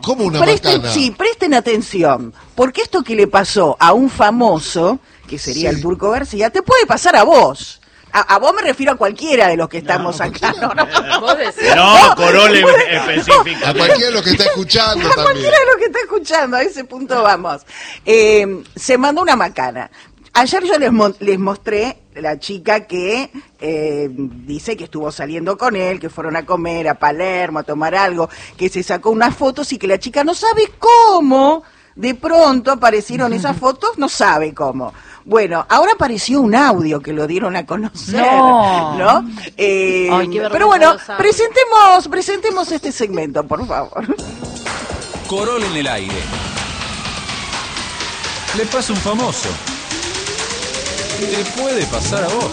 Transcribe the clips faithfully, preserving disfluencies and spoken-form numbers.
¿Cómo una presten, macana? Sí, presten atención, porque esto que le pasó a un famoso, que sería Sí. el Turco García, te puede pasar a vos. A, a vos me refiero a cualquiera de los que estamos no, acá. No, no, Vos decís. No, Corole bueno, específica. A cualquiera de los que está escuchando a también. cualquiera de los que está escuchando, a ese punto vamos. Eh, se mandó una macana. Ayer yo les, mo- les mostré la chica que eh, dice que estuvo saliendo con él, que fueron a comer a Palermo, a tomar algo, que se sacó unas fotos y que la chica no sabe cómo, de pronto aparecieron esas fotos, no sabe cómo. Bueno, ahora apareció un audio que lo dieron a conocer, No. ¿no? Eh, Ay, qué vergüenza pero bueno, los audios. presentemos, presentemos este segmento, por favor. Corol en el aire. Le pasa un famoso. Te puede pasar a vos.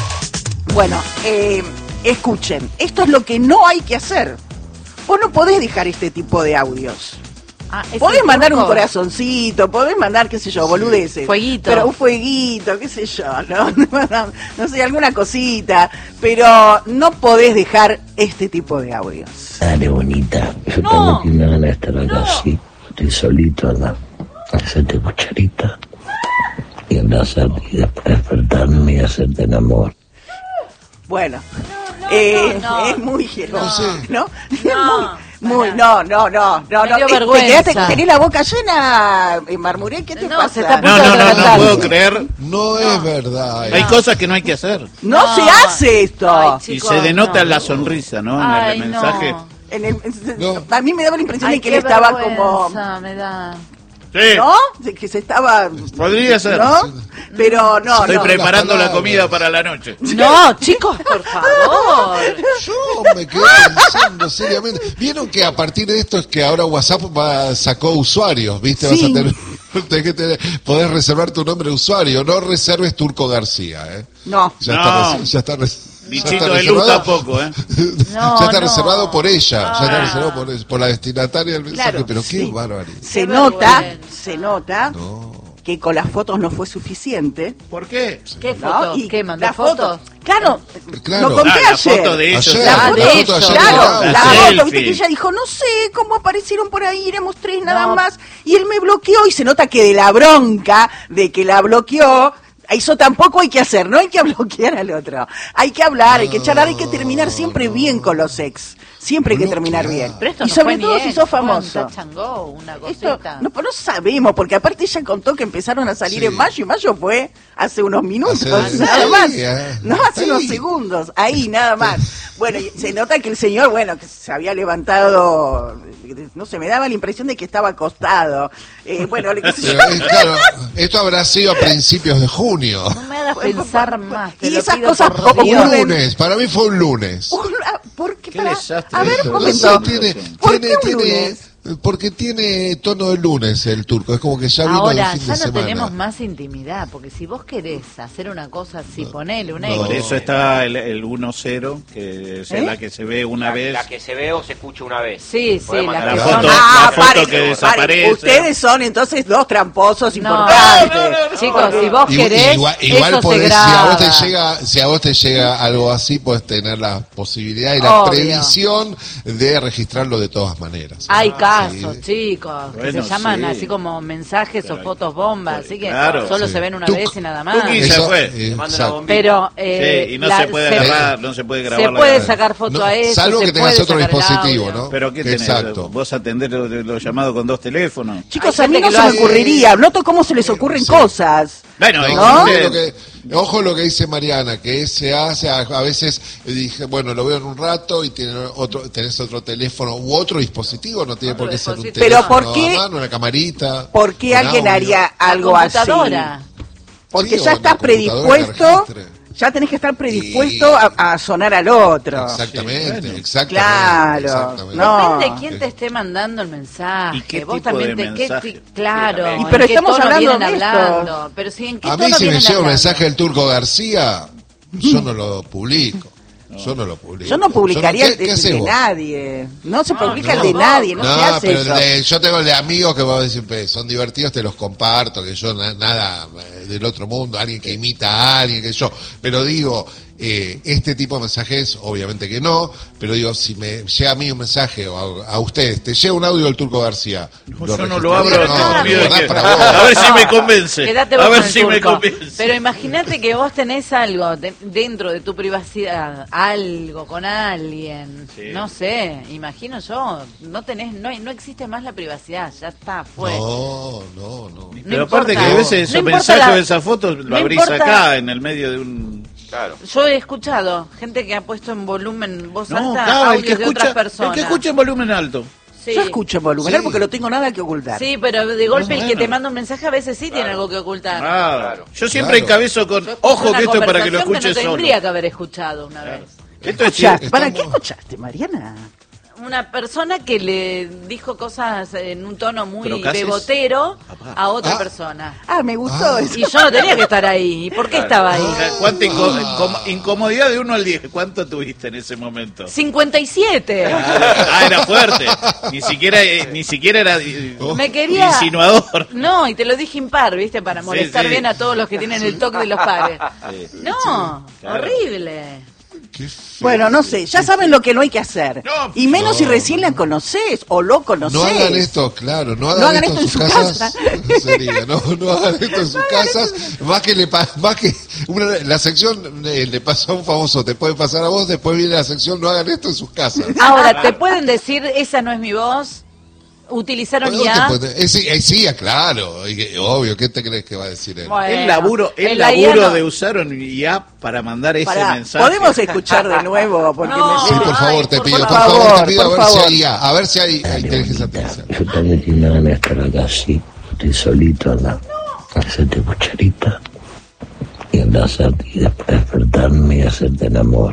Bueno, eh, escuchen, esto es lo que no hay que hacer. Vos no podés dejar este tipo de audios. Ah, ¿es Podés el mandar un Turco? corazoncito, podés mandar, qué sé yo, boludeces. Fueguito. Pero un fueguito, qué sé yo, ¿no? No, no sé, alguna cosita. Pero no podés dejar este tipo de audios. Dale, bonita. Yo No. tengo que me van a estar acá No. así. Estoy solito, anda. Hacerte cucharita. Y abrazarte y después despertarme y hacerte el amor. Bueno, no, eh, no, no. es muy generoso, No ¿no? No, muy, muy, pará. no, no, no, no, Me no. dio Eh, te vergüenza. quedaste, tenés la boca llena, eh, Marmuré, ¿qué te No, pasa? se está a No, punto no, de no, no atragantarse. puedo creer. No es verdad. Hay eh. cosas que no hay que hacer. No, No. se hace esto. Ay, Y chicos, se denota no. la sonrisa, ¿no? En Ay, el no. mensaje. En el, No. A mí me daba la impresión Ay, de que qué él estaba como... vergüenza me da. Sí, ¿No? De que se estaba... podría ser. ¿No? Pero no, Estoy no. preparando las la palabras. comida para la noche. No, chicos, por favor. Yo me quedé pensando seriamente. ¿Vieron que a partir de esto es que ahora WhatsApp va- sacó usuarios? ¿Viste? Sí. Vas a tener, tenés que tener, podés reservar tu nombre de usuario. No reserves Turco García, ¿eh? No. Ya No. está, res- ya está, res- ya Bichito está de luz reservado. tampoco, ¿eh? No, ya está no. reservado por ella, ya está Ah. reservado por, por la destinataria del mensaje, Claro, pero qué sí. barbaridad. Se Qué nota, vergüenza. se nota No. que con las fotos no fue suficiente. ¿Por qué? ¿Qué ¿no? foto? Y ¿Qué mandó la foto- fotos? Claro, Claro. lo conté Ah, la ayer. foto de ellos. Ayer, La Ah, foto, de la ellos. foto ayer claro, llegaba. la La foto, selfie. viste que ella dijo, no sé cómo aparecieron por ahí, éramos tres nada No. más, y él me bloqueó y se nota que de la bronca de que la bloqueó, eso tampoco hay que hacer, no hay que bloquear al otro, hay que hablar, hay que charlar, hay que terminar siempre bien con los ex, siempre hay que terminar Bloquear. bien, Pero esto y no sobre fue todo ni si él, sos fue un famoso. touch and go, una Esto, cosita. no, pero no sabemos, porque aparte ella contó que empezaron a salir Sí. en mayo, y mayo fue hace unos minutos, Hace- nada sí, más, eh. no hace unos Ahí. segundos, ahí nada más. Bueno, y se nota que el señor, bueno, que se había levantado, no sé, me daba la impresión de que estaba acostado. Eh, bueno, le- qué sé yo. Pero, eh, claro, esto habrá sido a principios de junio. No me hagas pensar más. Te Y lo esas pido cosas por poco Un Dios. ocurren. lunes, para mí fue un lunes. Una- ¿Por qué? Qué Pará, desastre a ver, esto. un No momento. sé, tiene, ¿Por tiene, qué un tiene, lunes? porque tiene tono de lunes el Turco, es como que ya vino Ahora, el fin ya de no semana. tenemos más intimidad, porque si vos querés hacer una cosa así, ponele un no. ex. Por eso está el, el uno cero, que es ¿Eh? la que se ve una La, vez. la que se ve o se escucha una vez. Sí, sí, Podés la mandar que La son- foto, Ah, la foto paren, que paren. desaparece. Ustedes son entonces dos tramposos No, importantes. no, no, no. Chicos, si vos Y- querés, igual igual eso se podés, si graba. a vos te llega, si a vos te llega algo así, puedes tener la posibilidad y la Obvio. previsión de registrarlo de todas maneras. Hay Ah, casos, sí. chicos, que Bueno, se llaman sí. así como mensajes Pero o hay- fotos bombas, así que Claro, solo sí. se ven una Tuc, vez y nada más. tuqui. Y se Eso, fue. eh, Te manda una exacto. bombita. Pero eh, Sí, y no la- se puede grabar, no se puede grabar. Se la puede grabación. sacar foto No, a eso, salvo se que tengas puede otro sacar el dispositivo, audio. ¿no? Pero ¿qué tenés? Exacto. Vos atendés los lo llamados con dos teléfonos. Chicos, Hay a mí gente no que se lo me hace. ocurriría. Noto cómo se les ocurren Sí. cosas. Bueno, No, existe- lo que- ojo lo que dice Mariana, que se hace, a, a veces eh, dije, bueno, lo veo en un rato y tiene otro, tenés otro teléfono u otro dispositivo, no tiene Otro por qué ser un dispositivo. teléfono Pero ¿por qué- a mano, una camarita. ¿Por qué con alguien audio. haría La algo así? computadora. Porque Sí, ya o estás la computadora que predispuesto, registre. ya tenés que estar predispuesto a, a sonar al otro. Exactamente, Sí, bueno. exactamente. Claro, exactamente. no. Depende de quién te esté mandando el mensaje. ¿Y qué Vos tipo también de te, mensaje? qué ti- claro. Sí, ¿en pero qué estamos tono hablando vienen de esto. hablando? Pero si en qué A mí tono si me vienen llega un hablando? mensaje del Turco García, yo no lo publico. Yo no lo publico. Yo no publicaría ¿qué- el de, qué haces de vos? nadie. No se publica no. el de nadie, no, No, se hace pero eso. de- yo tengo el de amigos que vos decís, pues, son divertidos, te los comparto, que yo na- nada eh, del otro mundo, alguien que imita a alguien, que yo. Pero digo, eh, este tipo de mensajes, obviamente que no, pero digo, si me llega a mí un mensaje o a, a ustedes, te llega un audio del Turco García. No, yo no lo registraría? abro, No, no, de miedo de verdad, que- para vos. a ver si me convence. Quédate vos A ver con el si me Turco. convence. Pero imagínate que vos tenés algo de- dentro de tu privacidad, algo con alguien, Sí. no sé, imagino yo, no tenés, no, no existe más la privacidad, ya está, fue. No, no, no. Pero No aparte importa. que a veces No esos importa mensajes la- o esas fotos lo no abrís importa- acá en el medio de un... Claro. Yo he escuchado gente que ha puesto en volumen voz No, alta claro, el que audios de otras escucha, el personas. que escucha en volumen alto. Sí. Yo escucho volumen Sí. porque no tengo nada que ocultar. Sí, pero de golpe el que bueno. te manda un mensaje a veces sí tiene algo que ocultar. Claro. Claro. Yo siempre Claro. encabezo con, Yo escuché ojo una que esto es para que lo conversación escuches no solo. tendría que haber escuchado una vez. Esto es Escuchaste, ¿para qué estamos- escuchaste, Mariana? Una persona que le dijo cosas en un tono muy ¿Procaces? bebotero a otra Ah. persona. Ah, me gustó Ah. eso. Y yo no tenía que estar ahí. ¿Y por qué estaba ahí? ¿Cuánta inco- incom- incomodidad de uno al diez? ¿Cuánto tuviste en ese momento? cincuenta y siete. Ah, era fuerte. Ni siquiera, eh, ni siquiera era eh, Me quería... insinuador. No, y te lo dije impar, ¿viste? Para molestar sí. bien a todos los que tienen el toque de los pares. Sí. No, claro. horrible. Qué feo. Bueno, no sé, ya saben lo que no hay que hacer. No, y menos no. si recién la conocés o lo conocés. No hagan esto, claro, no hagan, No hagan esto, esto en en sus su casas. casa. Sería, no, no hagan esto en sus casas. Más que le pa- más que una- la sección eh, le pasó a un famoso, te puede pasar a vos, después viene la sección, no hagan esto en sus casas. Ahora, ¿te pueden decir esa no es mi voz? ¿Utilizaron Bueno, I te A? puede- eh, sí, eh, sí, claro, y que- obvio, ¿qué te crees que va a decir él? Bueno, El laburo, el la I A laburo no- de usar un I A para mandar ese Pará, mensaje. ¿podemos escuchar de nuevo? Porque No. me- Sí, por Ay, favor, te por pido, por favor, favor, te pido a por ver si favor. hay, a ver si hay hay inteligencia artificial. Yo también tengo ganas de estar acá así, estoy solito acá. Hacerte cucharita y abrazarte y después despertarme y hacerte el amor.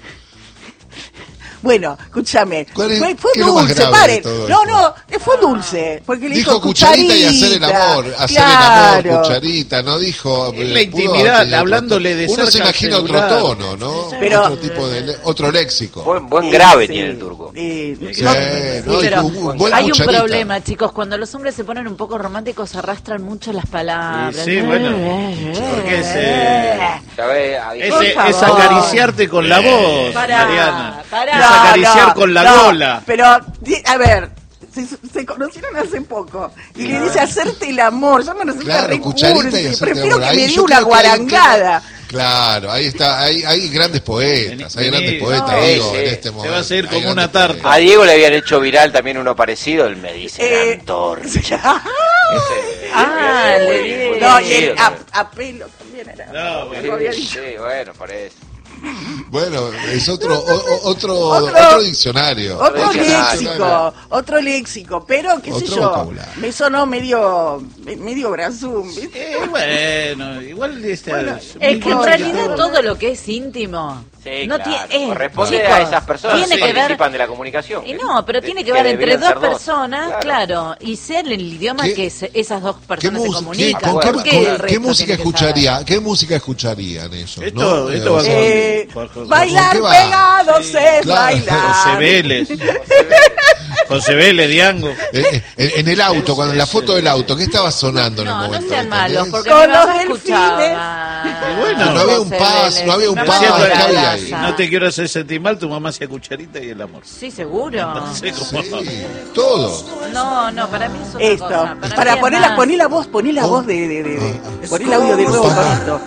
Bueno, escúchame. ¿Cuál es- Fue, fue qué es lo más dulce, grave de paren. todo No, esto? no, eh, fue dulce. Porque le Dijo dijo cucharita y hacer el amor, hacer claro. el amor, cucharita, no dijo... Es la eh, pudo intimidad, haber tenido hablándole otro de tono. Uno se cerca al imagina otro celular. tono, ¿no? Pero- otro tipo de, le- otro léxico. Buen, buen Eh, grave sí, tiene el turco. eh, Sí, no- no, Sí, dijo, pero "Uh, buena hay un cucharita". problema, chicos. Cuando los hombres se ponen un poco románticos, arrastran mucho las palabras. Sí, sí, bueno. Porque ese, Ya ves, avisa. Por ese favor. es acariciarte con la voz, Pará, Mariana. pará. Es No, acariciar no, con la no, gola. Pero, di- a ver, se, se conocieron hace poco y le dice hacerte el amor. Yo me resulta Claro, re cucharita y cursi, hacerte prefiero amor. que Ahí me yo diga una creo que hay un tema- guarangada. Claro, ahí está, hay, hay grandes poetas, hay Vení, grandes poetas, no. digo, Sí, en sí. este Se momento. va a seguir Hay como grandes una tarta. poetas. A Diego le habían hecho viral también uno parecido, él me dice Eh, antorcha. Ah, le di- No, y Sí, el sí. a, a pelo también era. No, bueno. Algo había dicho. Sí, bueno, por eso. Bueno, es otro, o- o- otro, Otro- otro diccionario. Otro Otro léxico, otro léxico, pero qué sé Otro yo, vocabulario. me sonó medio, medio brazum, ¿viste? Eh, bueno, igual este, Bueno, Es que en Importa. realidad todo lo que es íntimo Sí, no claro. tiene, eh, Corresponde chicos, a esas personas tiene que que ver participan de la comunicación. y no, pero que- tiene que que ver entre deberían dos ser dos. personas, claro, y ser el idioma ¿Qué- que se- esas dos ¿Qué, personas se mus- qué- comunican. con- ¿Por con- qué con- el qué resto música tiene que saber? escucharía? ¿Qué música escucharían ellos? Esto- ¿no? esto va a Eh, Con- con- bailar ¿qué va? pegados es claro. bailar. José Vélez. José Vélez, Diango. Eh, eh, en, en el auto, cuando en la foto del auto, ¿qué estaba sonando en el No, no momento? sean ¿entendés? malos, porque Con mi los mamá delfines. escuchaba. Y bueno, no había un José pas, Vélez. no había un Mi pas, mamá ¿qué era había ahí? grasa. No te quiero hacer sentir mal, tu mamá hacía cucharita y el amor. Sí, seguro. No sé cómo. Sí, todo. No, no, para mí es otra Esto, cosa. para, mí es poner la, más- poné la voz, poné la Oh. voz de, de, de, de- Ah. poné el audio de nuevo Opa. con esto.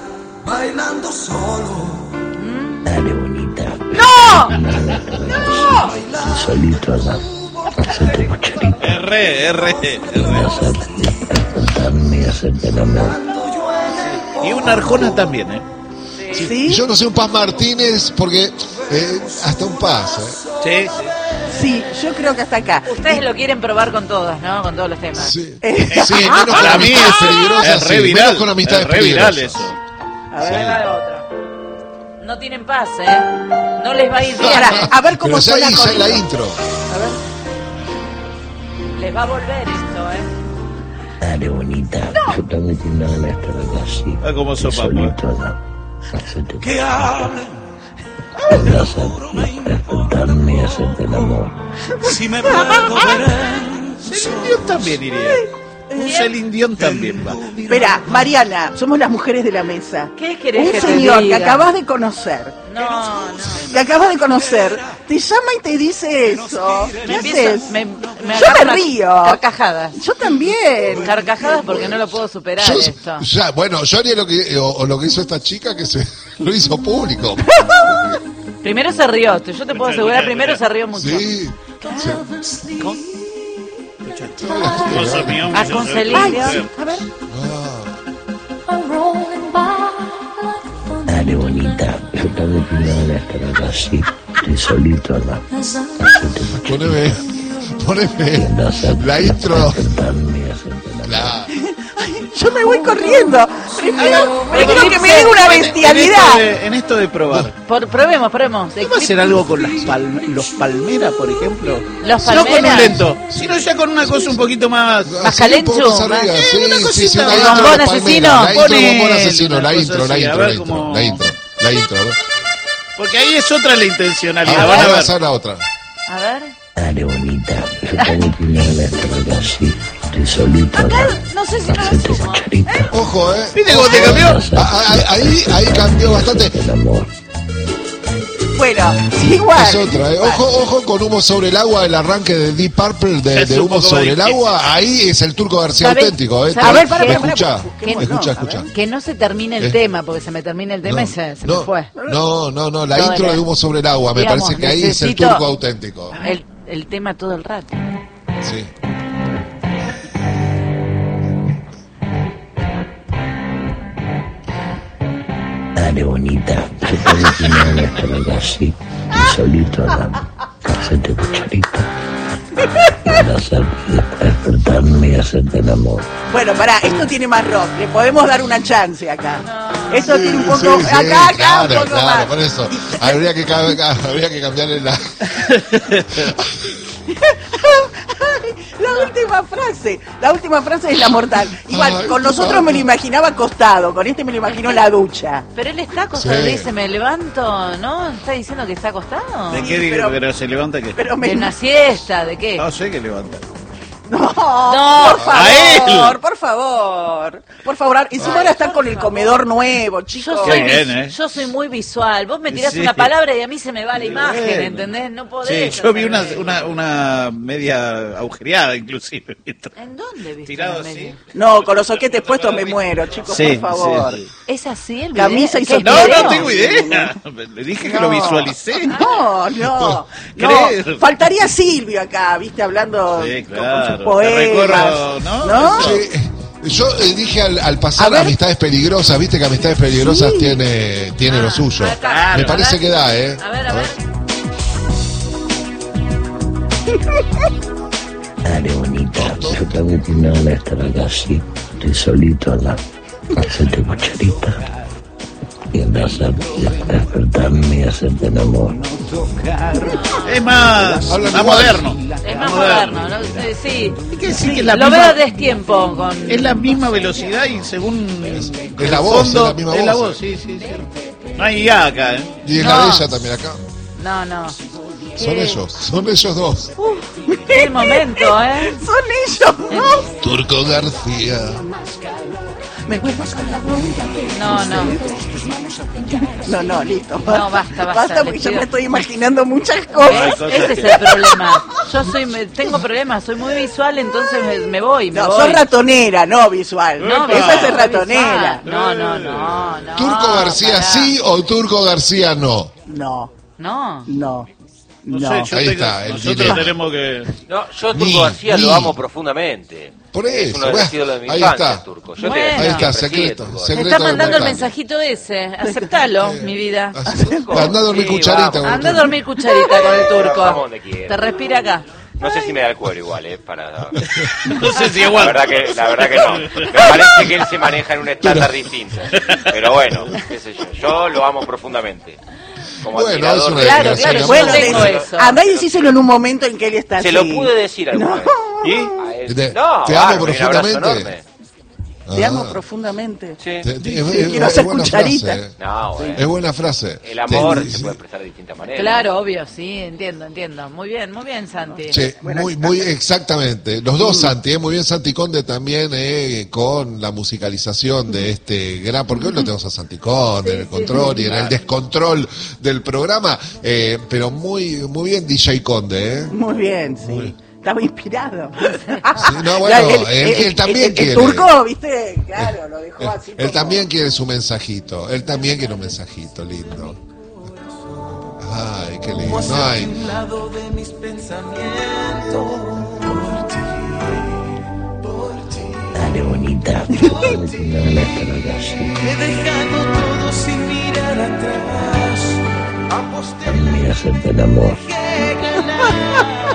Dale, bonita. ¡No! Estoy solito acá. Hacerte cucharita R, R, y R. abrazarte y despertarme y hacerte el amor. Y una arjona también, ¿eh? ¿Sí? Y yo no sé un Paz Martínez porque eh, hasta un Paz. ¿eh? Sí, sí. Sí, yo creo que hasta acá. Ustedes lo quieren probar con todas, ¿no? Con todos los temas. Sí, Eh, sí, menos con Para mí amistades es, peligrosas, es re sí, viral. menos con amistades es re viral peligrosas. eso. A ver, Ahí va otra. No tienen paz, ¿eh? No les va a ir bien. Pará, a ver cómo Pero ya suena ahí con ya en la esto. intro. A ver. Les va a volver esto, ¿eh? Dale, bonita. Yo también tengo ganas de estar acá así. Ah, como estoy sopa, solito acá. Hacerte cucharita y abrazarte y despertarme y hacerte el amor. El indio también iría. Un Celine Dion también va. Espera, Mariana, somos las mujeres de la mesa. ¿Qué querés Un que te señor diga? que acabas de conocer, No, no. que acabas de conocer, te llama y te dice eso. ¿Qué Me empiezo- haces? me- me Yo agarro me una- río. Carcajadas. Yo también. Carcajadas porque no lo puedo superar Yo- esto. ya, bueno, yo haría lo que, o, o lo que hizo esta chica que se lo hizo público. Primero se rió, te- yo te puedo asegurar, primero se rió mucho. Sí. sí. Cosa mío, Ah, yo con sé. Celine Ay, Dion. sí, a ver. Dale, bonita, yo también tengo estar acá así, estoy solito acá. Hacete mucho. Poneme, poneme Andás a la intro. despertarme y hacerte la La, Yo me voy corriendo. Prefiero, prefiero que me Eclipse. diga una En esto bestialidad. de, en esto de probar. Por, probemos, probemos. ¿Vamos a hacer algo con las palm- los palmeras, por ejemplo? Los No con un palmeras. lento, sino ya con una cosa un poquito más... Más así, un poco calenchu, más arriba, más- sí, una sí, cosita, sí, la un intro bombón de asesino. Palmera, la intro de Ponele bombón asesino, una la cosa intro, la así, a intro, ver la intro, cómo- la intro, la intro, ¿no? Porque ahí es otra la intencionalidad, Ah, van a ahora ver. va a la otra. A ver. Dale, bonita, yo también tengo estar acá así, estoy solito acá. No sé si no lo Hacete sumo. cucharita. Ojo, eh. ¿Viste cómo te Ojo, cambió? eh. Ah, ah, Ahí, ahí cambió bastante. El amor. Bueno, igual. Es otra, eh. Ojo, ojo con Humo sobre el agua, el arranque de Deep Purple de, Es de un Humo poco sobre más el difícil. agua. Ahí es el Turco García ¿Sabe- auténtico, eh. sabe- A ver, para, ¿Me para, para, escuchá? busquemos, ¿Me escuchá, no, a ver. escuchá? Que no se termine el Eh. tema, porque se me termina el tema y se, se no, me fue. no, no, no, la No, intro la- de Humo sobre el agua, me digamos, parece que ahí es el necesito- Turco auténtico. El, el tema todo el rato. Sí. Dale, bonita, yo también tengo estar acá así, estoy solito acá. Hacete cucharita. Y andás a despertarme y hacerte el amor. Bueno, pará, esto tiene más rock. Le podemos dar una chance acá. Esto tiene un poco. Sí, sí, acá, acá, claro, un poco claro, más. por eso. Habría que, ca- habría que cambiarle la... La última frase, la última frase es la mortal. Igual, Ay, con qué los otros me lo bárbaro. imaginaba acostado, con este me lo imagino en la ducha. Pero él está acostado, Sí. dice, me levanto, ¿no? ¿Está diciendo que está acostado? ¿De qué digo? pero- Pero se levanta que... Pero me ¿De una siesta? ¿De qué? No sé qué levanta. No, No, por a él. favor, por favor. Por favor, encima ahora están con el comedor nuevo, chicos. Yo Qué soy, bien, vis- ¿eh? yo soy muy visual. Vos me tirás Sí. una palabra y a mí se me va la imagen, Bueno. ¿entendés? No podés. Sí, yo vi una, hacerme- una, una media agujereada inclusive. ¿En dónde viste Tirado la media? así. No, con los soquetes puestos me muero, chicos, Sí, por favor. sí. ¿Es así el video? Camisa y ¿Qué es soquete. No, video? no tengo idea. Le dije que lo No. visualicé. No, no, Creer. no. Faltaría Silvio acá, viste, hablando Sí, con- claro. con sus Te poemas. recuerdo, ¿no? Che, yo eh, dije al, al A pasar ver. Amistades Peligrosas, viste que Amistades Peligrosas Sí. tiene, tiene lo suyo. acá, Me a parece ver. que da, ¿eh? A ver, a ver. Dale, bonita, yo también tengo ganas de estar acá así, estoy solito acá. Hacete cucharita. Y andás a despertarme y hacerte el amor. Es más, Hablan más igual. moderno. Es más moderno, ¿no? Eh, sí. Hay que decir que es la Lo misma- veo a destiempo con... Es la misma velocidad y según es el la voz, fondo, es la misma es la voz. voz, sí, sí, sí. No hay I A acá, ¿eh? Y es No. la de ella también acá. No, no. Son ellos, son ellos dos. Qué momento, ¿eh? Son ellos, ¿no? Turco García. Me vuelvo con la boca. No, no. No, no, listo. No, basta, basta, Basta les porque yo pido. me estoy imaginando muchas ¿Ves? cosas. Ese es el problema. Yo soy, me- tengo problemas, soy muy visual, entonces me, me voy, me No, voy. sos ratonera, no visual. No, Esa visual, es ratonera. No, no, no, no. ¿Turco García pará. sí o Turco García no? No, No. no, No, no. sé, yo Ahí tengo- está, el nosotros dilema. tenemos que... No, yo a Ni, Turco García ni. lo amo profundamente. Por Es eso, uno de los bueno, ídolos de mi ahí infancia, está. Turco. Yo te Bueno. decía Ahí está, siempre, sí, secreto, Turco. Me secreto. está mandando el de mensajito ese. Aceptalo, mi vida. Así. Anda a dormir Sí, cucharita. vamos. con Anda a Turco. dormir cucharita con el turco. Vamos donde quiera. Te respira acá. No sé si me da el cuero igual, ¿eh? Para... No sé si La aguanta. verdad que, la verdad que no. Me parece que él se maneja en un estándar distinto. Pero bueno, qué sé yo. Yo lo amo profundamente. Como Bueno, admirador es una de- Claro, declaración claro, de yo amor. no tengo de- eso. andá y decíselo en un momento en que él está Se así. lo pude decir alguna No. vez. ¿Y? A él. Te- No, te amo bárbaro, un abrazo profundamente. enorme. Te Ah. amo profundamente. Sí. Te- te- Sí, es- sí, es- quiero es hacer buena cucharita. frase, eh. No, bueno. Es buena frase. El amor Te- se sí. puede expresar de distintas maneras. Claro, obvio, sí, entiendo, entiendo. Muy bien, muy bien, Santi. Che, muy, muy exactamente. Los dos Santi, eh, muy bien Santi Conde también eh, con la musicalización de este gran, porque hoy lo tenemos a Santi Conde en el control y en el descontrol del programa, eh, pero muy, muy bien D J Conde, eh. Muy bien, sí. Estaba inspirado. Sí, no, bueno, él- él también el, quiere. El turco, viste, claro, lo dejó así. Él como- también quiere su mensajito, él también quiere un mensajito lindo. Ay, qué lindo. Ay. lado de mis pensamientos. Dale, bonita. No me estar así. He dejado todo sin mirar atrás. Aposté Dame, hacerte el amor. que ganar.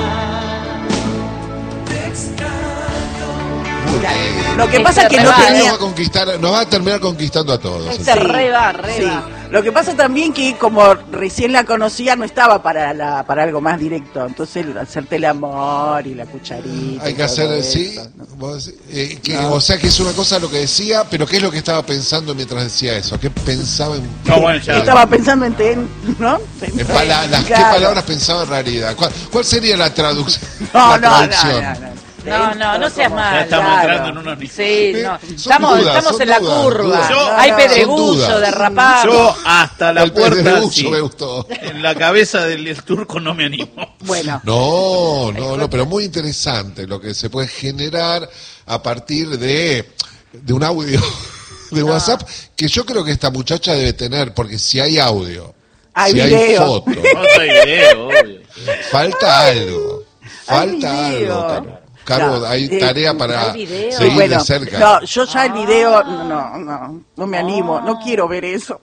Te extraño. Lo que Este pasa es que no rebate. Nos tenía... va a conquistar, nos va a terminar conquistando a todos. Este Sí, reba, reba. sí. Lo que pasa también que como recién la conocía no estaba para la, para algo más directo, entonces hacerte el amor y la cucharita. Hay y que todo hacer, eso, sí, ¿no? vos decís, eh, que, o sea que es una cosa lo que decía, pero ¿qué es lo que estaba pensando mientras decía eso? ¿Qué pensaba en, No, bueno, ya. Estaba pensando en ten, ¿no? en pala- las, qué Claro. palabras pensaba en realidad? ¿Cuál, cuál sería la traducción? No, la no, no, traducción? no, no. No, no, no seas Como- mal. Ya estamos claro. entrando en unos niveles. Sí, no. Son Estamos, dudas, estamos son en la dudas, curva. dudas. Yo- Hay no, no. pedregullo, Son dudas. derrapado. Yo hasta la El puerta pedregullo sí. me gustó. En la cabeza del, del turco no me animo. Bueno, No, no, no, pero muy interesante lo que se puede generar a partir de, de un audio de WhatsApp que yo creo que esta muchacha debe tener, porque si hay audio, Hay si hay video. foto, No hay video, obvio. falta algo, falta Hay video. algo, Caro. Caro, No, hay eh, tarea para hay video. seguir bueno, de cerca. no, yo ya el video, no, no, no me animo, no quiero ver eso.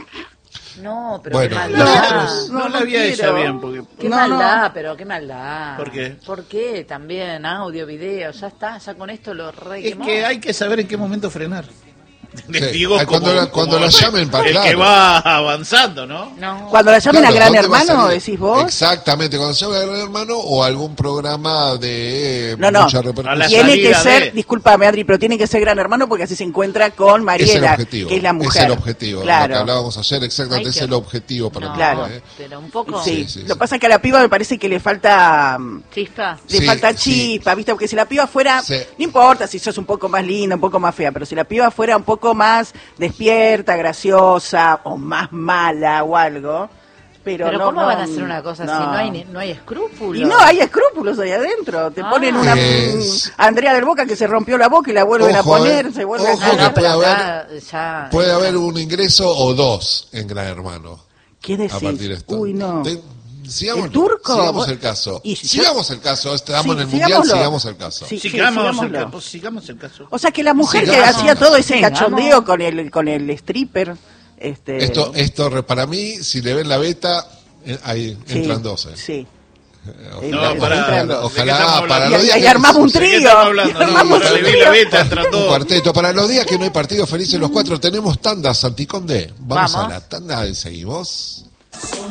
No, pero Bueno, qué maldad. nosotros- No, No, la no vi a ella quiero. bien, porque Qué No, maldad, no. pero qué maldad. ¿Por qué? ¿Por qué? También audio, video, ya está, ya con esto lo re es que hay que saber en qué momento frenar. Les Sí. digo Ay, cuando como- la- cuando como la llamen, pa- el que claro. va avanzando, ¿no? No. Cuando la llamen Claro, a Gran ¿dónde va a Hermano, salir? decís vos. Exactamente, cuando se llama Gran Hermano o algún programa de eh, No, no. mucha A la repercusión. Tiene que salida ser, de- discúlpame Adri, pero tiene que ser Gran Hermano porque así se encuentra con Mariela, Es el objetivo. que es la mujer. Es el objetivo. Lo que Claro. hablábamos ayer, exactamente, Ay, es qué- el objetivo para No, el Claro. programa, ¿eh? pero un poco Sí. Sí, sí, Lo sí. que pasa es que a la piba me parece que le falta mm, chispa. le Sí, falta sí. chispa, ¿viste? Porque si la piba fuera, Sí. no importa si sos un poco más linda, un poco más fea, pero si la piba fuera un poco más despierta, graciosa o más mala o algo, pero, Pero no, ¿cómo no, van a hacer una cosa así? No hay, ni- no hay escrúpulos. Y no, hay escrúpulos ahí adentro. Te Ah. ponen una Es- mm, Andrea del Boca que se rompió la boca y la vuelven Ojo, a poner, eh. se vuelve Ojo a No, que no, pero puede acá ya... Puede haber un ingreso o dos en Gran Hermano ¿Qué a decís? partir de esto. Uy, no. Te- sigamos, ¿El turco? Sigamos Vos- el caso. y yo- sigamos el caso. Estamos Sí, en el Mundial, sigámoslo. sigamos el caso. Sí, sí, sigamos, el, sigámoslo. ca- pues, sigamos el caso. O sea que la mujer que Sigamos. hacía todo ese Sigamos. cachondeo con el con el stripper, este Esto, esto re- para mí, si le ven la beta, eh, ahí sí, entran doce. Sí. Eh, No, ojalá, para- ojalá, ¿de qué ojalá estamos para hablando? los Y, días y que armamos un ¿De qué trío. estamos hablando? y armamos No, un para trío. Levi la Beta entran un todos. cuarteto. Para los días que no hay partido, felices los cuatro, tenemos tanda, Santiconde. Vamos, Vamos. a la tanda y seguimos.